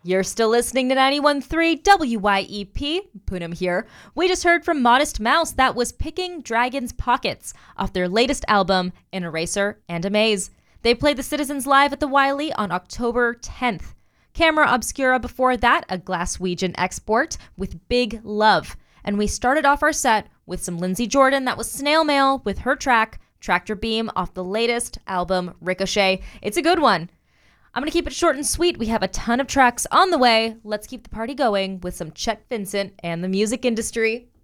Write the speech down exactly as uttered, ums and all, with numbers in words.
You're still listening to ninety-one point three W Y E P. Poonam here. We just heard from Modest Mouse. That was Picking Dragon's Pockets off their latest album, An Eraser and a Maze. They played the Citizens live at the Wiley on October tenth. Camera Obscura before that, a Glaswegian export with Big Love. And we started off our set with some Lindsay Jordan. That was Snail Mail with her track, Tractor Beam, off the latest album, Ricochet. It's a good one. I'm going to keep it short and sweet. We have a ton of tracks on the way. Let's keep the party going with some Chet Vincent and the music industry.